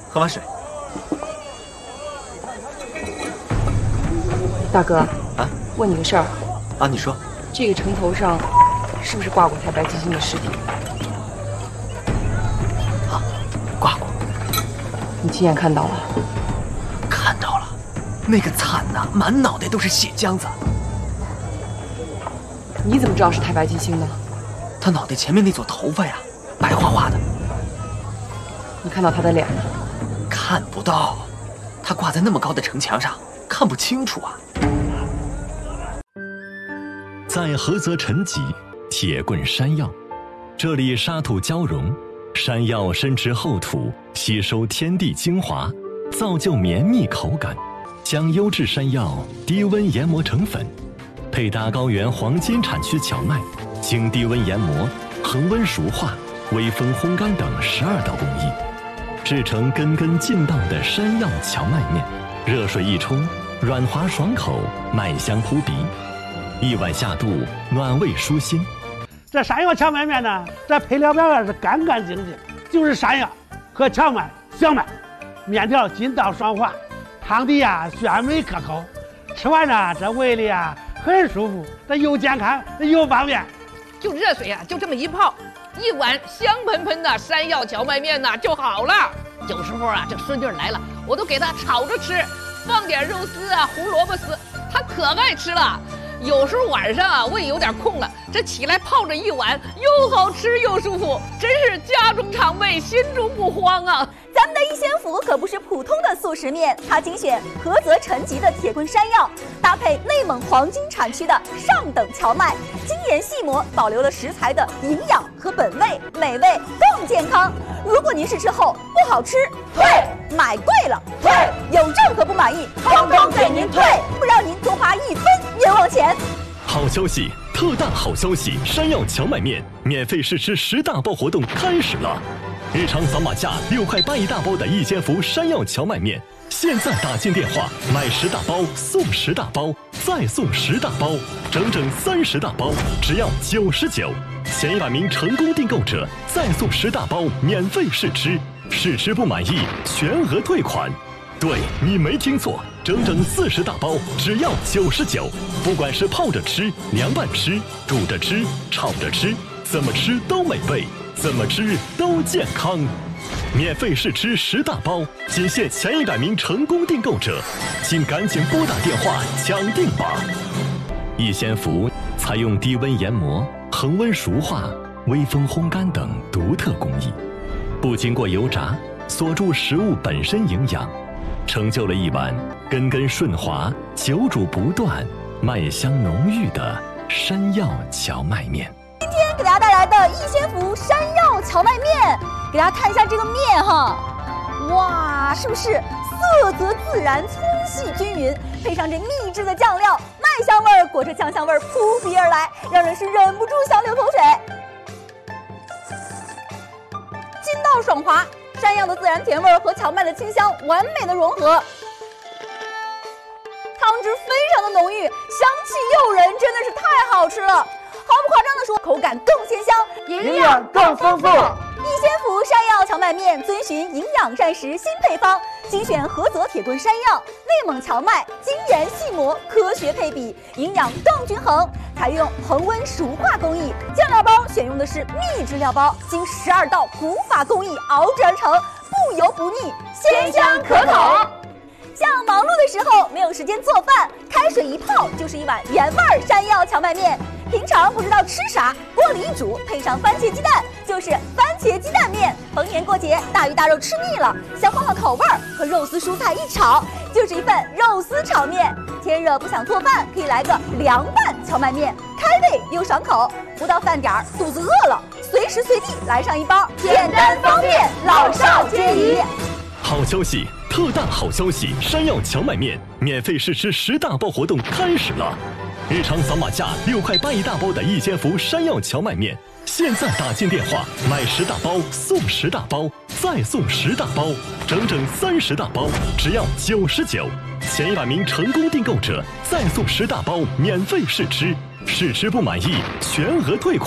喝碗水。 大哥啊， 问你个事儿。 啊，你说。 这个城头上是不是挂过太白金星的尸体？ 啊，挂过。 你亲眼看到了？ 看到了，那个惨呐，满脑袋都是血浆子。 你怎么知道是太白金星呢？ 他脑袋前面那撮头发呀，白花花的。 你看到他的脸吗？ 看不到，他挂在那么高的城墙上，看不清楚啊。 在菏泽陈集，铁棍山药，这里沙土交融，山药深植厚土，吸收天地精华，造就绵密口感。将优质山药低温研磨成粉，配搭高原黄金产区荞麦，经低温研磨、恒温熟化、微风烘干等12道工艺，制成根根劲道的山药荞麦面。热水一冲，软滑爽口，麦香扑鼻。一碗下肚，暖胃舒心。 这山药荞麦面呢，这配料表是干干净净，就是山药和荞麦、小麦，面条筋道爽滑，汤底呀鲜美可口，吃完呢这胃里啊很舒服，这又健康又方便。 就热水啊，就这么一泡，一碗香喷喷的山药荞麦面呢就好了。有时候啊，这孙女来了，我都给她炒着吃，放点肉丝啊、胡萝卜丝，她可爱吃了。有时候晚上啊，胃有点空了，这起来泡着一碗，又好吃又舒服，真是家中常备，心中不慌啊！ 咱们的一仙府可不是普通的速食面，它精选菏泽陈集的铁棍山药，搭配内蒙黄金产区的上等荞麦，精研细磨，保留了食材的营养和本味，美味更健康。如果您是吃后不好吃，退；买贵了，退；有任何不满意，通通给您退，不让您多花1分冤枉钱。 好消息，特大好消息！山药荞麦面免费试吃10大包活动开始了。日常扫码价6块8一大包的一仙福山药荞麦面，现在打进电话买10大包送10大包，再送10大包，整整30大包，只要99。前100名成功订购者再送10大包免费试吃，试吃不满意全额退款。对，你没听错，整整40大包只要99。不管是泡着吃、凉拌吃、煮着吃、炒着吃，怎么吃都美味，怎么吃都健康。免费试吃10大包，仅限前100名成功订购者，请赶紧拨打电话抢订吧。一仙福采用低温研磨、恒温熟化、微风烘干等独特工艺，不经过油炸，锁住食物本身营养，成就了一碗根根顺滑、久煮不断、麦香浓郁的山药荞麦面。 今天给大家带来的一仙福山药荞麦面，给大家看一下这个面哈，哇，是不是色泽自然、粗细均匀，配上这秘制的酱料，麦香味儿裹着酱香味儿扑鼻而来，让人是忍不住想流口水。筋道爽滑，山药的自然甜味儿和荞麦的清香完美的融合，汤汁非常的浓郁，香气诱人，真的是太好吃了。毫不夸张地说，口感更鲜香， 营养更丰富。 一仙福山药荞麦面遵循营养膳食新配方，精选菏泽铁棍山药、内蒙荞麦，精研细磨，科学配比，营养更均衡。采用恒温熟化工艺，酱料包选用的是秘制料包，经12道古法工艺熬制而成，不油不腻，鲜香可口。像忙碌的时候没有时间做饭，开水一泡就是一碗原味山药荞麦面。平常不知道吃啥，锅里一煮，配上番茄鸡蛋，就是番茄鸡蛋面。逢年过节，大鱼大肉吃腻了，想换换口味儿，和肉丝蔬菜一炒，就是一份肉丝炒面。天热不想做饭，可以来个凉拌荞麦面，开胃又爽口。不到饭点儿，肚子饿了，随时随地来上一包，简单方便，老少皆宜。 好消息，特大好消息！山药荞麦面免费试吃10大包活动开始了。日常扫码价6块8一大包的一仙福山药荞麦面，现在打进电话买10大包送10大包，再送10大包，整整30大包，只要99。前100名成功订购者再送10大包免费试吃，试吃不满意全额退款。